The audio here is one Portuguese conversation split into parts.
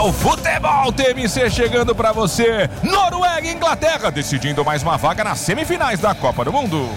o Futebol TMC chegando pra você. Noruega e Inglaterra decidindo mais uma vaga nas semifinais da Copa do Mundo.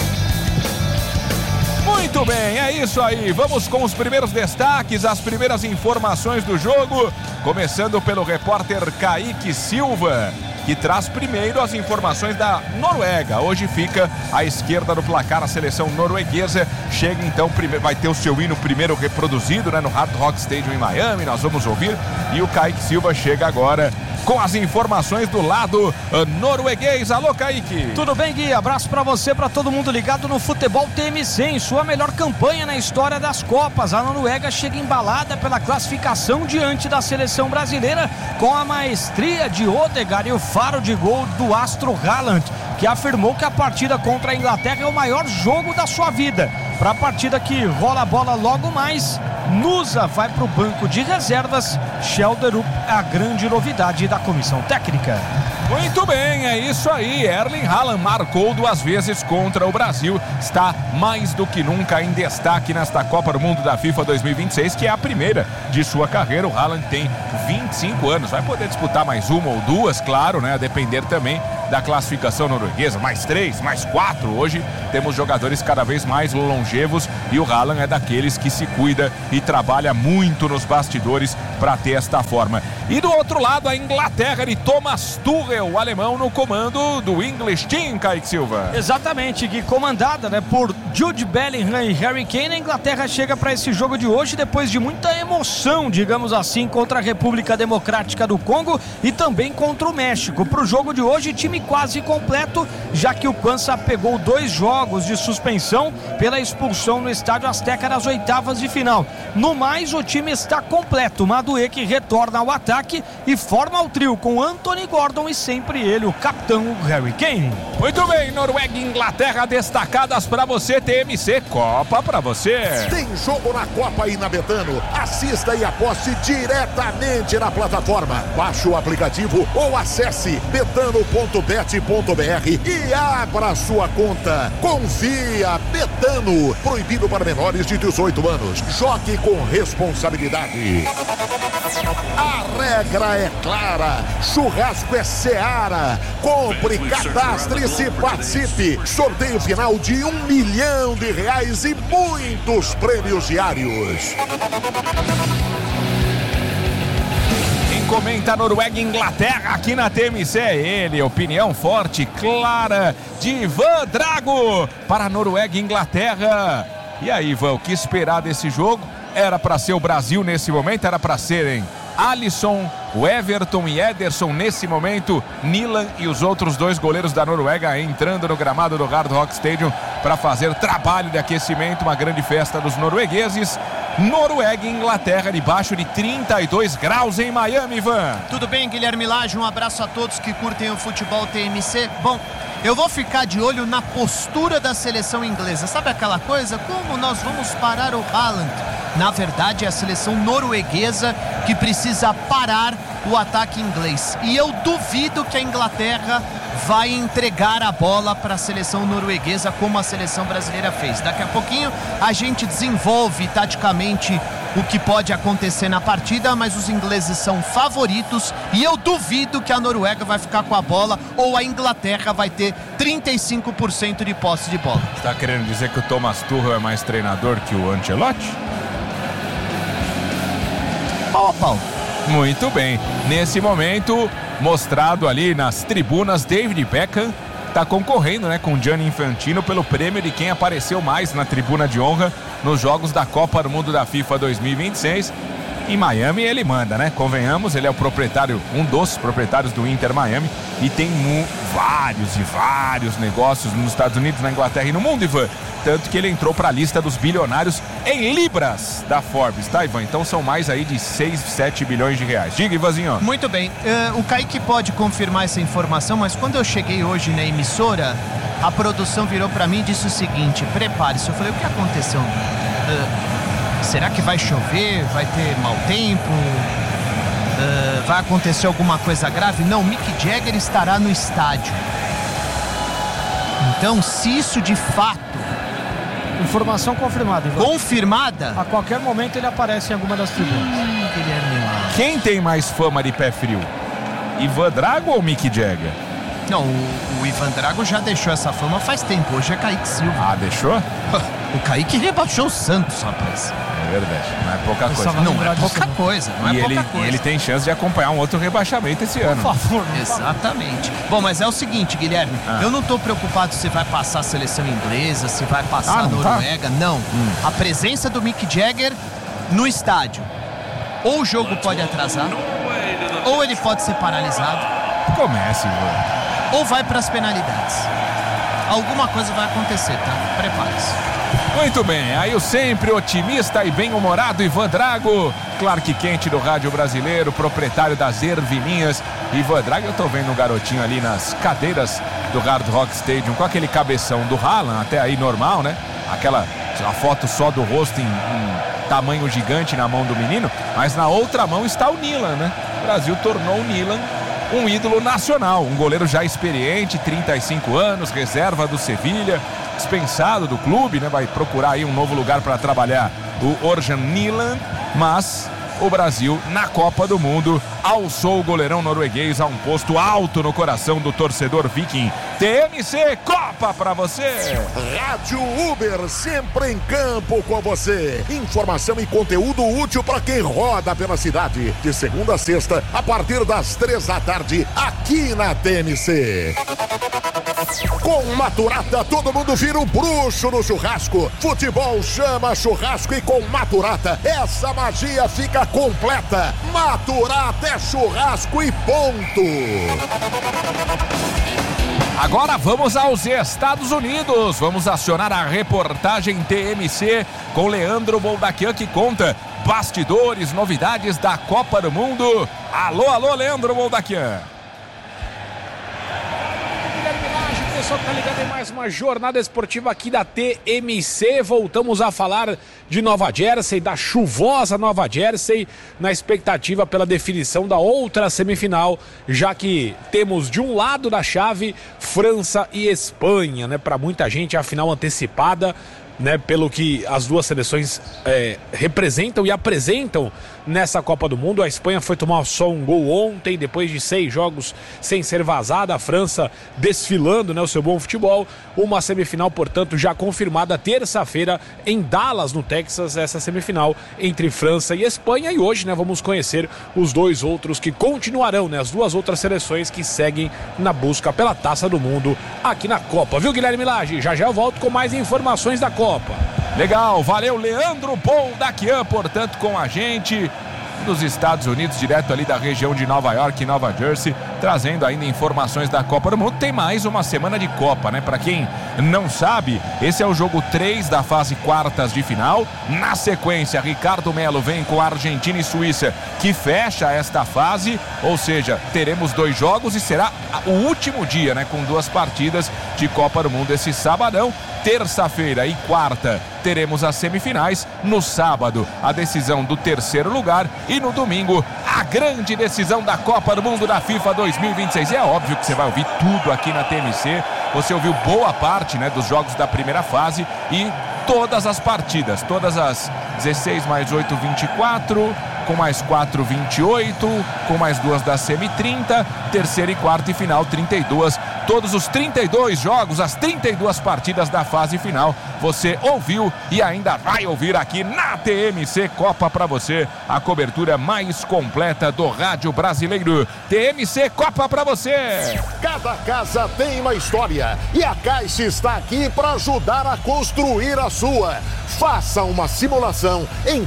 Muito bem, é isso aí. Vamos com os primeiros destaques, as primeiras informações do jogo. Começando pelo repórter Kaique Silva, que traz primeiro as informações da Noruega. Hoje fica à esquerda do placar a seleção norueguesa. Chega então, vai ter o seu hino primeiro reproduzido, né, no Hard Rock Stadium em Miami. Nós vamos ouvir. E o Kaique Silva chega agora com as informações do lado norueguês. Alô, Kaique. Tudo bem, Gui? Abraço pra você, pra todo mundo ligado no Futebol TMC, em sua melhor campanha na história das Copas. A Noruega chega embalada pela classificação diante da seleção brasileira, com a maestria de Odegaard e o faro de gol do astro Haaland, que afirmou que a partida contra a Inglaterra é o maior jogo da sua vida. Para a partida que rola a bola logo mais, Nusa vai para o banco de reservas. Schelderup é a grande novidade da comissão técnica. Muito bem, é isso aí. Erling Haaland marcou 2 vezes contra o Brasil. Está mais do que nunca em destaque nesta Copa do Mundo da FIFA 2026, que é a primeira de sua carreira. O Haaland tem 25 anos. Vai poder disputar mais uma ou duas, claro, né? A depender também da classificação norueguesa. Mais 3, mais 4. Hoje temos jogadores cada vez mais longevos e o Haaland é daqueles que se cuida e trabalha muito nos bastidores para ter esta forma. E do outro lado, a Inglaterra de Thomas Tuchel, o alemão, no comando do English Team, Kaique Silva. Exatamente, que comandada, né, por Jude Bellingham e Harry Kane, a Inglaterra chega para esse jogo de hoje depois de muita emoção, digamos assim, contra a República Democrática do Congo e também contra o México. Para o jogo de hoje, time quase completo, já que o Kwanza pegou 2 jogos de suspensão pela expulsão no Estádio Azteca nas oitavas de final. No mais, o time está completo. Madueke retorna ao ataque e forma o trio com Anthony Gordon e sempre ele, o capitão Harry Kane. Muito bem, Noruega e Inglaterra destacadas para você, TMC Copa para você. Tem jogo na Copa aí na Betano. Assista e aposte diretamente na plataforma. Baixe o aplicativo ou acesse betano.bet.br e abra sua conta. Confia, Betano. Proibido para menores de 18 anos. Jogue com responsabilidade. A regra é clara. Churrasco é Seara. Compre, cadastre-se e participe. Sorteio final de R$1 milhão e muitos prêmios diários. Quem comenta Noruega e Inglaterra aqui na TMC é ele. Opinião forte, clara, de Ivan Drago para Noruega e Inglaterra. E aí, Ivan, o que esperar desse jogo? Era para ser o Brasil nesse momento, era para serem Alisson, o Everton e Ederson nesse momento, Nilan e os outros 2 goleiros da Noruega entrando no gramado do Hard Rock Stadium para fazer trabalho de aquecimento, uma grande festa dos noruegueses. Noruega e Inglaterra debaixo de 32 graus em Miami, Ivan. Tudo bem, Guilherme Lage, um abraço a todos que curtem o futebol TMC. Bom, eu vou ficar de olho na postura da seleção inglesa. Sabe aquela coisa? Como nós vamos parar o Haaland? Na verdade, é a seleção norueguesa que precisa parar o ataque inglês. E eu duvido que a Inglaterra vai entregar a bola para a seleção norueguesa como a seleção brasileira fez. Daqui a pouquinho a gente desenvolve taticamente o que pode acontecer na partida, mas os ingleses são favoritos e eu duvido que a Noruega vai ficar com a bola ou a Inglaterra vai ter 35% de posse de bola. Está querendo dizer que o Thomas Tuchel é mais treinador que o Ancelotti? Pau a pau. Muito bem. Nesse momento, mostrado ali nas tribunas, David Beckham está concorrendo, né, com Gianni Infantino pelo prêmio de quem apareceu mais na tribuna de honra nos jogos da Copa do Mundo da FIFA 2026. Em Miami ele manda, né? Convenhamos, ele é o proprietário, um dos proprietários do Inter Miami e tem vários negócios nos Estados Unidos, na Inglaterra e no mundo, Ivan. Tanto que ele entrou para a lista dos bilionários em libras da Forbes, tá, Ivan? Então são mais aí de 6, 7 bilhões de reais. Diga, Ivanzinho. Muito bem. O Kaique pode confirmar essa informação, mas quando eu cheguei hoje na emissora, a produção virou para mim e disse o seguinte: prepare-se. Eu falei, o que aconteceu? Será que vai chover? Vai ter mau tempo? Vai acontecer alguma coisa grave? Não, Mick Jagger estará no estádio. Então, se isso de fato... Informação confirmada, Ivan. Confirmada? A qualquer momento ele aparece em alguma das tribunas. Guilherme Lage. Quem tem mais fama de pé frio? Ivan Drago ou Mick Jagger? Não, o Ivan Drago já deixou essa fama faz tempo. Hoje é Kaique Silva. Ah, deixou? O Kaique rebaixou o Santos, rapaz. É verdade, não é pouca coisa. Não é pouca coisa, não é pouca coisa. E ele tem chance de acompanhar um outro rebaixamento esse ano. Por favor. Exatamente. Bom, mas é o seguinte, Guilherme, eu não tô preocupado se vai passar a seleção inglesa, se vai passar a Noruega, não. A presença do Mick Jagger no estádio, ou o jogo pode atrasar, ou ele pode ser paralisado. Comece, Ivan. Ou vai para as penalidades. Alguma coisa vai acontecer, tá? Prepare-se. Muito bem, aí o sempre otimista e bem-humorado Ivan Drago, Clark Kent do rádio brasileiro, proprietário das Ervininhas. Ivan Drago, eu tô vendo um garotinho ali nas cadeiras do Hard Rock Stadium com aquele cabeção do Haaland, até aí normal, né? A foto só do rosto em tamanho gigante na mão do menino, mas na outra mão está o Nilan, né? O Brasil tornou o Nilan um ídolo nacional, um goleiro já experiente, 35 anos, reserva do Sevilha, dispensado do clube, né? Vai procurar aí um novo lugar para trabalhar, o Orjan Nilan, mas o Brasil na Copa do Mundo alçou o goleirão norueguês a um posto alto no coração do torcedor viking. TMC Copa pra você. Rádio Uber, sempre em campo com você. Informação e conteúdo útil para quem roda pela cidade. De segunda a sexta, a partir das 3 da tarde, aqui na TMC. Com Maturata, todo mundo vira um bruxo no churrasco. Futebol chama churrasco e com Maturata, essa magia fica completa. Maturata é churrasco e ponto. Agora vamos aos Estados Unidos. Vamos acionar a reportagem TMC com Leandro Boldaquian, que conta bastidores, novidades da Copa do Mundo. Alô, Leandro Boldaquian. Pessoal que tá ligado em mais uma jornada esportiva aqui da TMC. Voltamos a falar de Nova Jersey, da chuvosa Nova Jersey, na expectativa pela definição da outra semifinal, já que temos de um lado da chave França e Espanha, né? Para muita gente a final antecipada, né, pelo que as duas seleções representam e apresentam nessa Copa do Mundo. A Espanha foi tomar só um gol ontem, depois de 6 jogos sem ser vazada. A França desfilando, né, o seu bom futebol. Uma semifinal, portanto, já confirmada terça-feira em Dallas, no Texas, essa semifinal entre França e Espanha. E hoje, né, vamos conhecer os dois outros que continuarão, né, as duas outras seleções que seguem na busca pela Taça do Mundo aqui na Copa. Viu, Guilherme Lage? Já eu volto com mais informações da Copa. Legal, valeu Leandro Boldaquian, portanto, com a gente dos Estados Unidos, direto ali da região de Nova York e Nova Jersey, trazendo ainda informações da Copa do Mundo. Tem mais uma semana de Copa, né? Pra quem não sabe, esse é o jogo 3 da fase quartas de final. Na sequência, Ricardo Melo vem com a Argentina e Suíça, que fecha esta fase, ou seja, teremos 2 jogos e será o último dia, né? Com 2 partidas de Copa do Mundo esse sabadão. Terça-feira e quarta teremos as semifinais. No sábado, a decisão do 3º lugar. E no domingo, a grande decisão da Copa do Mundo da FIFA 2026. É óbvio que você vai ouvir tudo aqui na TMC. Você ouviu boa parte, né, dos jogos da primeira fase e todas as partidas. Todas as 16 mais 8, 24... com mais 4, 28, com mais 2 da semi 30, terceira e quarta e final 32. Todos os 32 jogos, as 32 partidas da fase final, você ouviu e ainda vai ouvir aqui na TMC Copa para você, a cobertura mais completa do rádio brasileiro. TMC Copa para você. Cada casa tem uma história e a Caixa está aqui para ajudar a construir a sua. Faça uma simulação em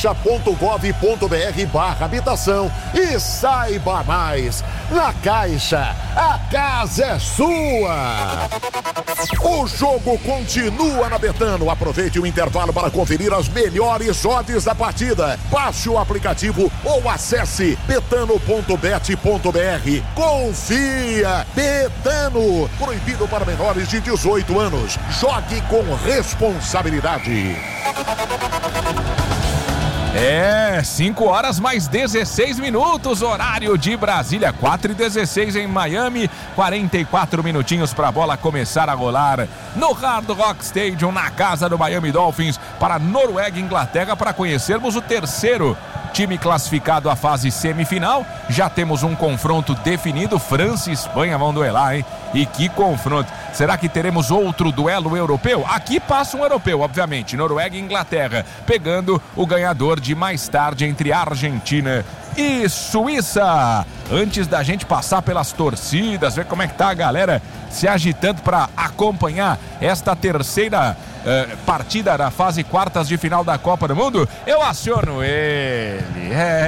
caixa.gov.br/habitação e saiba mais. Na Caixa, a casa é sua. O jogo continua na Betano. Aproveite o intervalo para conferir as melhores odds da partida. Baixe o aplicativo ou acesse betano.bet.br. Confia, Betano. Proibido para menores de 18 anos. Jogue com responsabilidade. 5 horas mais 16 minutos, horário de Brasília, 4h16 em Miami, 44 minutinhos para a bola começar a rolar no Hard Rock Stadium, na casa do Miami Dolphins, para Noruega e Inglaterra, para conhecermos o terceiro time classificado à fase semifinal. Já temos um confronto definido, França e Espanha vão duelar, hein? E que confronto! Será que teremos outro duelo europeu? Aqui passa um europeu, obviamente, Noruega e Inglaterra, pegando o ganhador de mais tarde entre Argentina e Suíça. Antes da gente passar pelas torcidas, ver como é que tá a galera se agitando para acompanhar esta terceira partida da fase quartas de final da Copa do Mundo, eu aciono ele,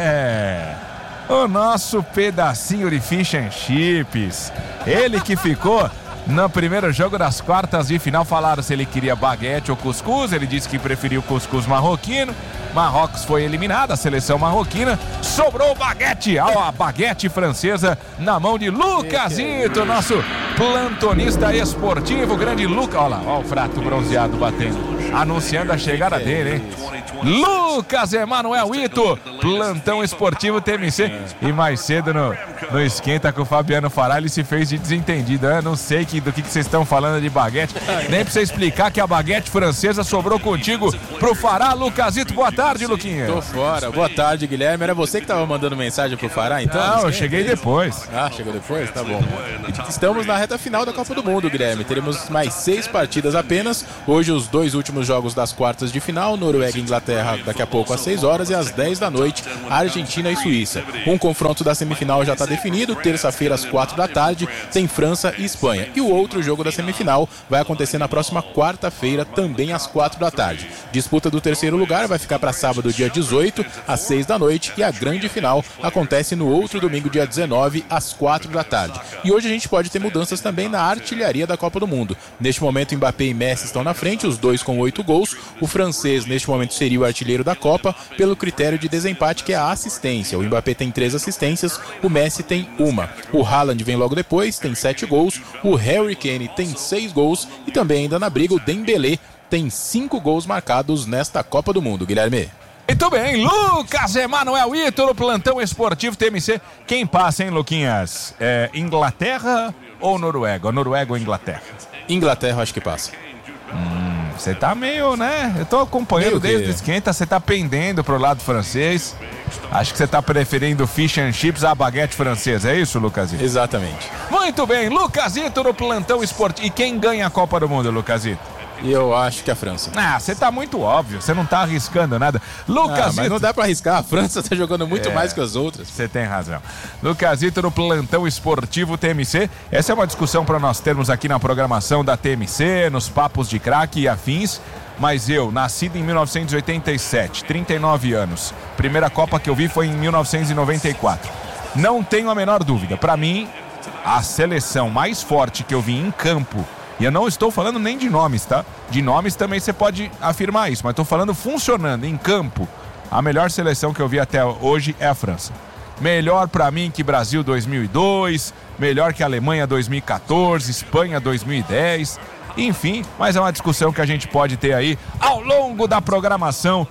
o nosso pedacinho de fish and chips, ele que ficou no primeiro jogo das quartas de final. Falaram se ele queria baguete ou cuscuz, ele disse que preferiu cuscuz marroquino. Marrocos foi eliminada, a seleção marroquina, sobrou o baguete, a baguete francesa na mão de Lucasito, nosso plantonista esportivo, grande Lucas. Olha lá, olha o Frato bronzeado batendo, anunciando a chegada dele, hein? Lucas Emanuel Ito, plantão esportivo TMC. E mais cedo no esquenta com o Fabiano Fará, ele se fez de desentendido. Eu não sei do que vocês estão falando de baguete, nem pra você explicar que a baguete francesa sobrou contigo pro Fará. Lucasito, boa tarde, Luquinha. Tô fora, boa tarde, Guilherme. Era você que tava mandando mensagem pro Fará, então? Não, eu cheguei depois. Ah, chegou depois? Tá bom. Estamos na reta final da Copa do Mundo, Guilherme. Teremos mais 6 partidas apenas. Hoje os 2 últimos jogos das quartas de final, Noruega e Inglaterra daqui a pouco às 6 horas e às 10 da noite, Argentina e Suíça. Um confronto da semifinal já está definido, terça-feira às 4 da tarde tem França e Espanha. E o outro jogo da semifinal vai acontecer na próxima quarta-feira, também às 4 da tarde. Disputa do terceiro lugar vai ficar para sábado, dia 18, às 6 da noite, e a grande final acontece no outro domingo, dia 19, às 4 da tarde. E hoje a gente pode ter mudanças também na artilharia da Copa do Mundo. Neste momento, Mbappé e Messi estão na frente, os dois com 8 gols. O francês, neste momento, seria o artilheiro da Copa, pelo critério de desempate, que é a assistência. O Mbappé tem 3 assistências, o Messi tem 1. O Haaland vem logo depois, tem 7 gols. O Harry Kane tem 6 gols. E também ainda na briga, o Dembélé tem 5 gols marcados nesta Copa do Mundo, Guilherme. Muito bem, Lucas Emanuel Ito, plantão esportivo TMC. Quem passa, hein, Luquinhas? Inglaterra ou Noruega? Noruega ou Inglaterra? Inglaterra, acho que passa. Você tá meio, né? Eu tô acompanhando desde o esquenta, você tá pendendo pro lado francês. Acho que você tá preferindo fish and chips à baguete francesa, é isso, Lucasito? Exatamente. Muito bem, Lucasito no plantão esportivo. E quem ganha a Copa do Mundo, Lucasito? Eu acho que a França. Você tá muito óbvio, você não tá arriscando nada. Lucasito. Mas não dá pra arriscar, a França tá jogando muito mais que as outras. Você tem razão. Lucasito no plantão esportivo TMC. Essa é uma discussão para nós termos aqui na programação da TMC, nos papos de craque e afins. Mas eu, nascido em 1987, 39 anos. Primeira Copa que eu vi foi em 1994. Não tenho a menor dúvida. Para mim, a seleção mais forte que eu vi em campo, e eu não estou falando nem de nomes, tá? De nomes também você pode afirmar isso, mas estou falando funcionando em campo. A melhor seleção que eu vi até hoje é a França. Melhor para mim que Brasil 2002, melhor que Alemanha 2014, Espanha 2010, enfim, mas é uma discussão que a gente pode ter aí ao longo da programação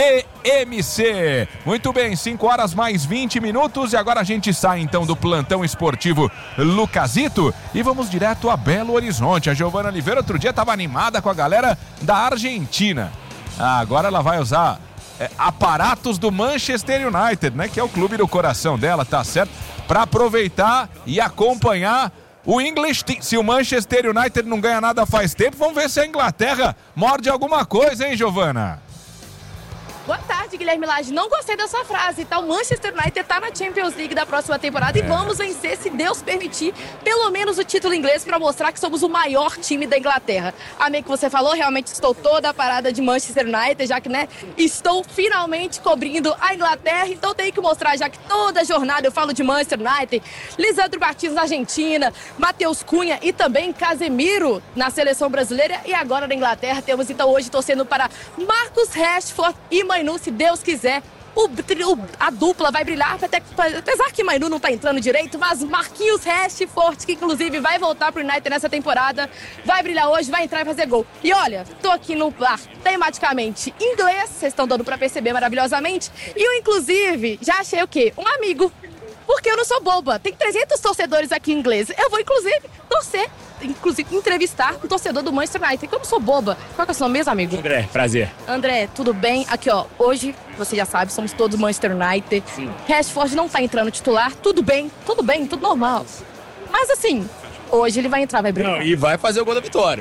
TMC. Muito bem, 5 horas mais 20 minutos e agora a gente sai então do plantão esportivo Lucasito e vamos direto a Belo Horizonte. A Giovana Oliveira outro dia estava animada com a galera da Argentina. Agora ela vai usar aparatos do Manchester United, né? Que é o clube do coração dela, tá certo? Para aproveitar e acompanhar o English Team. Se o Manchester United não ganha nada faz tempo, vamos ver se a Inglaterra morde alguma coisa, hein, Giovana? Boa tarde, Guilherme Lage. Não gostei dessa frase, tá? O Manchester United tá na Champions League da próxima temporada e vamos vencer, se Deus permitir, pelo menos o título inglês para mostrar que somos o maior time da Inglaterra. Amei que você falou, realmente estou toda a parada de Manchester United, já que, né, estou finalmente cobrindo a Inglaterra, então tenho que mostrar, já que toda jornada eu falo de Manchester United, Lisandro Martins na Argentina, Matheus Cunha e também Casemiro na seleção brasileira e agora na Inglaterra temos então hoje torcendo para Marcus Rashford e Mainu, se Deus quiser, a dupla vai brilhar, apesar que Mainu não tá entrando direito, mas Marquinhos Rashford, que inclusive vai voltar pro United nessa temporada, vai brilhar hoje, vai entrar e fazer gol. E olha, tô aqui no bar tematicamente inglês, vocês estão dando pra perceber maravilhosamente, e eu inclusive já achei o quê? Um amigo, porque eu não sou boba, tem 300 torcedores aqui em inglês, eu vou inclusive torcer inclusive, entrevistar um torcedor do Manchester United. Eu não sou boba. Qual que é o seu nome mesmo, amigo? André, prazer. André, tudo bem? Aqui, ó, hoje, você já sabe, somos todos Manchester United. Sim. Rashford não tá entrando titular, tudo bem, tudo normal. Mas assim, hoje ele vai entrar, vai brincar. Não, e vai fazer o gol da vitória.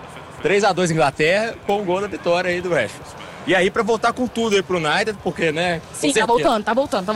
3-2 Inglaterra, com o gol da vitória aí do Rashford. E aí pra voltar com tudo aí pro United, porque, né? Sim, tá voltando.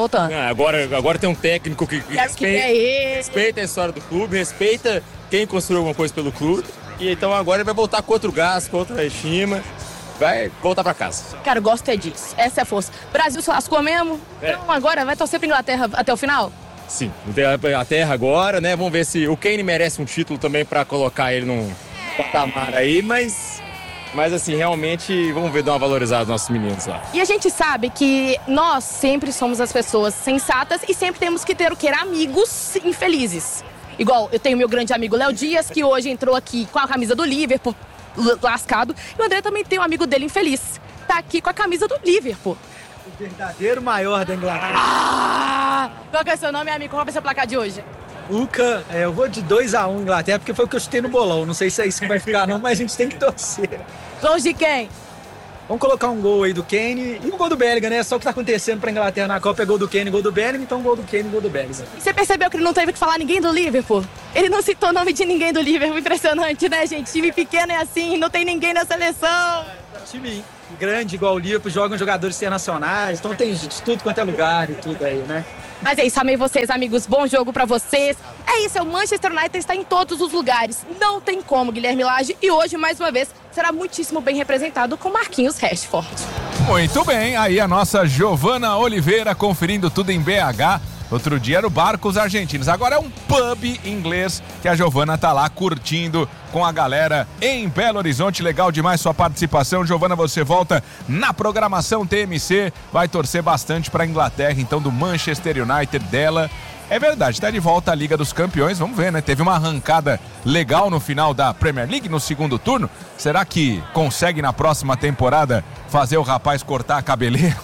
Agora tem um técnico que respeita a história do clube, respeita quem construiu alguma coisa pelo clube. E então agora ele vai voltar com outro gás, com outra estima. Vai voltar pra casa. Cara, eu gosto disso. Essa é a força. Brasil se lascou mesmo? Então agora vai torcer pra Inglaterra até o final? Sim, a terra agora, né? Vamos ver se o Kane merece um título também pra colocar ele num patamar aí, mas assim, realmente, vamos ver, dar uma valorizada nos nossos meninos lá. E a gente sabe que nós sempre somos as pessoas sensatas e sempre temos que ter o quê? Amigos infelizes. Igual, eu tenho meu grande amigo Léo Dias, que hoje entrou aqui com a camisa do Liverpool, lascado. E o André também tem um amigo dele infeliz. Tá aqui com a camisa do Liverpool. O verdadeiro maior da Inglaterra. Qual que é o seu nome, amigo? Qual vai ser o placar de hoje? Uca, eu vou de 2-1 Inglaterra, porque foi o que eu chutei no bolão. Não sei se é isso que vai ficar não, mas a gente tem que torcer. Gols de quem? Vamos colocar um gol aí do Kane e um gol do Bellingham, né? Só o que tá acontecendo pra Inglaterra na Copa é gol do Kane, gol do Bellingham, então gol do Kane, gol do Bellingham. E você percebeu que ele não teve que falar ninguém do Liverpool? Ele não citou o nome de ninguém do Liverpool. Impressionante, né, gente? Time pequeno é assim, não tem ninguém na seleção. Time grande igual o Liverpool, jogam jogadores internacionais, então tem de tudo quanto é lugar e tudo aí, né? Mas é isso, amei vocês, amigos. Bom jogo pra vocês. É isso, o Manchester United está em todos os lugares. Não tem como, Guilherme Lage. E hoje, mais uma vez, será muitíssimo bem representado com Marquinhos Rashford. Muito bem, aí a nossa Giovana Oliveira conferindo tudo em BH. Outro dia era o Barcos Argentinos, agora é um pub inglês que a Giovana tá lá curtindo com a galera em Belo Horizonte. Legal demais sua participação, Giovana. Você volta na programação TMC, vai torcer bastante pra Inglaterra, então, do Manchester United dela. É verdade, tá de volta à Liga dos Campeões, vamos ver, né? Teve uma arrancada legal no final da Premier League, no segundo turno. Será que consegue na próxima temporada fazer o rapaz cortar a cabeleira?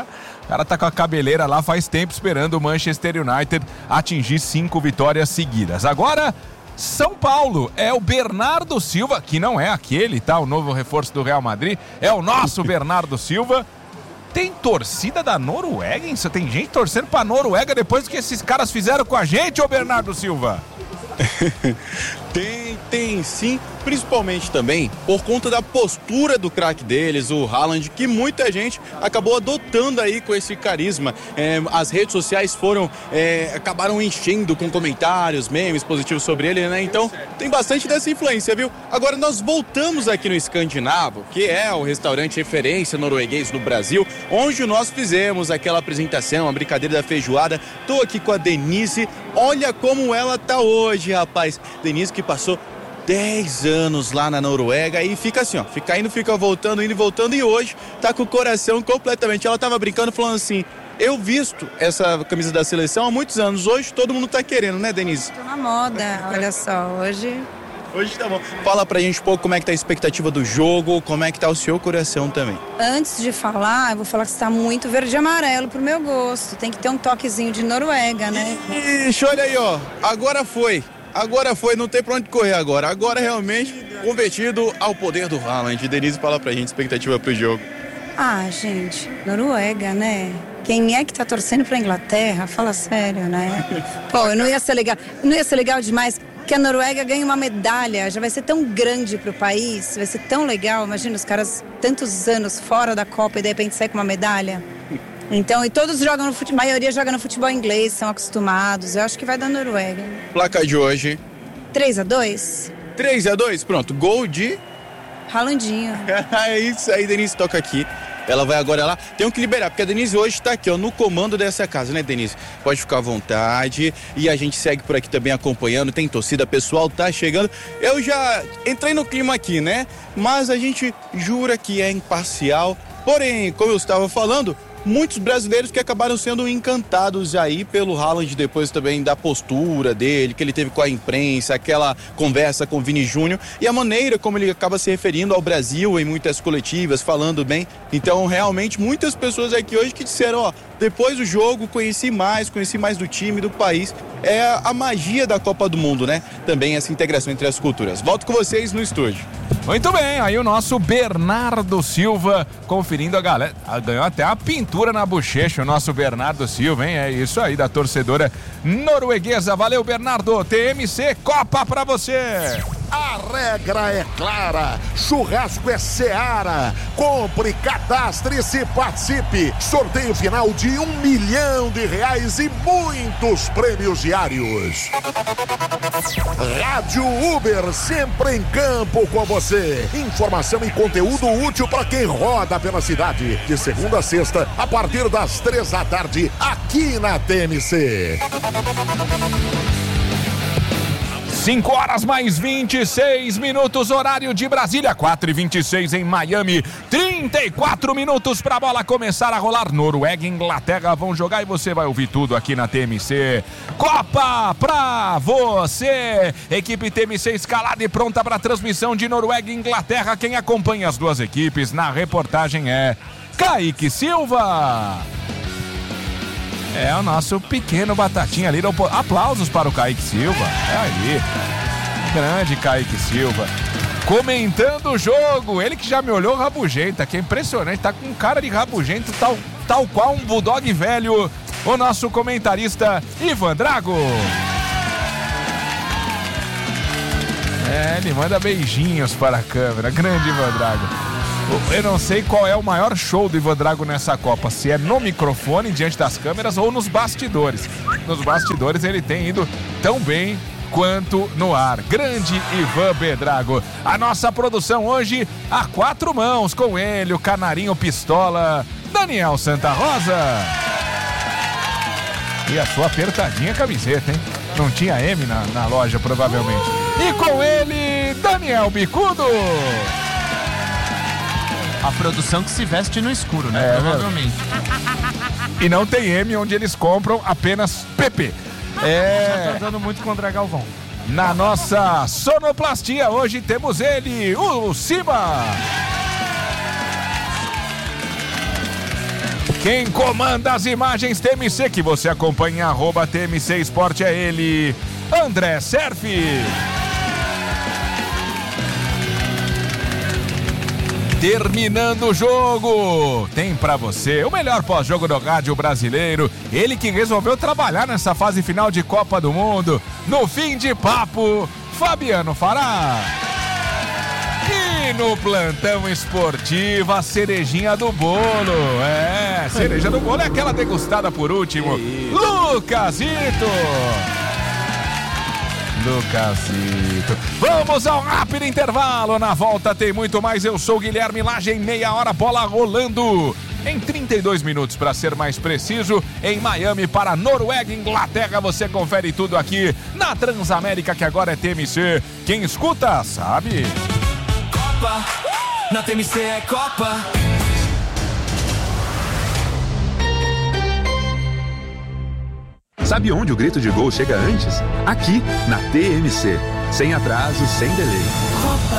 O cara tá com a cabeleira lá faz tempo esperando o Manchester United atingir 5 vitórias seguidas. Agora, São Paulo, é o Bernardo Silva, que não é aquele, tá? O novo reforço do Real Madrid, é o nosso Bernardo Silva. Tem torcida da Noruega, hein? Tem gente torcendo pra Noruega depois do que esses caras fizeram com a gente, ô Bernardo Silva? Tem sim, principalmente também por conta da postura do craque deles, o Haaland, que muita gente acabou adotando aí com esse carisma. As redes sociais acabaram enchendo com comentários, memes positivos sobre ele, né? Então tem bastante dessa influência, viu? Agora nós voltamos aqui no Escandinavo, que é o restaurante referência norueguês do Brasil, onde nós fizemos aquela apresentação, a brincadeira da feijoada. Tô aqui com a Denise, olha como ela tá hoje, rapaz. Denise que passou 10 anos lá na Noruega e fica assim, ó, fica indo, fica voltando, indo e voltando, e hoje tá com o coração completamente. Ela tava brincando, falando assim: eu visto essa camisa da seleção há muitos anos, hoje todo mundo tá querendo, né, Denise? Tô na moda, olha só, hoje tá bom. Fala pra gente um pouco como é que tá a expectativa do jogo, como é que tá o seu coração também. Antes de falar, eu vou falar que está muito verde e amarelo pro meu gosto, tem que ter um toquezinho de Noruega, né? Ixi, olha aí, ó, agora foi, não tem pra onde correr agora realmente convertido ao poder do Haaland. Denise, fala pra gente, expectativa pro jogo. Ah, gente, Noruega, né? Quem é que tá torcendo pra Inglaterra? Fala sério, né? Pô, não ia ser legal demais que a Noruega ganhe uma medalha, já vai ser tão grande pro país, vai ser tão legal. Imagina os caras tantos anos fora da Copa e de repente sair com uma medalha. Então, e todos jogam no futebol, a maioria joga no futebol inglês, são acostumados. Eu acho que vai dar Noruega. Placa de hoje: 3-2. 3-2, pronto. Gol de Haalandinho. É isso aí, Denise, toca aqui. Ela vai agora lá. Tenho que liberar, porque a Denise hoje tá aqui, ó, no comando dessa casa, né, Denise? Pode ficar à vontade. E a gente segue por aqui também acompanhando. Tem torcida, pessoal tá chegando. Eu já entrei no clima aqui, né? Mas a gente jura que é imparcial. Porém, como eu estava falando, muitos brasileiros que acabaram sendo encantados aí pelo Haaland, depois também da postura dele, que ele teve com a imprensa, aquela conversa com o Vini Júnior e a maneira como ele acaba se referindo ao Brasil em muitas coletivas, falando bem. Então, realmente, muitas pessoas aqui hoje que disseram, ó, depois do jogo, conheci mais do time, do país. É a magia da Copa do Mundo, né? Também essa integração entre as culturas. Volto com vocês no estúdio. Muito bem, aí o nosso Bernardo Silva conferindo a galera. Ganhou até a pintura na bochecha, o nosso Bernardo Silva, hein? É isso aí, da torcedora norueguesa. Valeu, Bernardo. TMC Copa pra você. A regra é clara, churrasco é Seara. Compre, cadastre-se e participe. Sorteio final de R$1 milhão e muitos prêmios diários. Rádio Uber, sempre em campo com você. Informação e conteúdo útil para quem roda pela cidade. De segunda a sexta, a partir das 3 da tarde, aqui na TMC. 5 horas mais 26 minutos, horário de Brasília, 4h26 em Miami, 34 minutos para a bola começar a rolar. Noruega e Inglaterra vão jogar e você vai ouvir tudo aqui na TMC. Copa pra você! Equipe TMC escalada e pronta para a transmissão de Noruega e Inglaterra. Quem acompanha as duas equipes na reportagem é Kaique Silva. É o nosso pequeno batatinha ali. Aplausos para o Kaique Silva. É aí. Grande Kaique Silva. Comentando o jogo. Ele que já me olhou rabugento. Que é impressionante. Tá com cara de rabugento, tal qual um bulldog velho. O nosso comentarista Ivan Drago. Ele manda beijinhos para a câmera. Grande Ivan Drago. Eu não sei qual é o maior show do Ivan Drago nessa Copa, se é no microfone, diante das câmeras ou nos bastidores. Nos bastidores ele tem ido tão bem quanto no ar. Grande Ivan B. Drago. A nossa produção hoje a 4 mãos, com ele, o canarinho pistola, Daniel Santa Rosa. E a sua apertadinha camiseta, hein? Não tinha M na loja, provavelmente. E com ele, Daniel Bicudo. A produção que se veste no escuro, né? Provavelmente. E não tem M, onde eles compram apenas PP. Já tá andando muito contra Galvão. Na nossa sonoplastia, hoje temos ele, o Siba. Quem comanda as imagens TMC, que você acompanha, @TMC Esporte, é ele, André Serfi. Terminando o jogo, tem pra você o melhor pós-jogo do rádio brasileiro. Ele que resolveu trabalhar nessa fase final de Copa do Mundo. No fim de papo, Fabiano Fará. E no plantão esportivo, a cerejinha do bolo. Cereja do bolo é aquela degustada por último. Lucasito. Vamos ao rápido intervalo. Na volta tem muito mais. Eu sou o Guilherme Lage. Em meia hora, bola rolando. Em 32 minutos, para ser mais preciso, em Miami para Noruega e Inglaterra. Você confere tudo aqui na Transamérica, que agora é TMC. Quem escuta, sabe. Copa, na TMC é Copa. Sabe onde o grito de gol chega antes? Aqui, na TMC. Sem atraso, sem delay.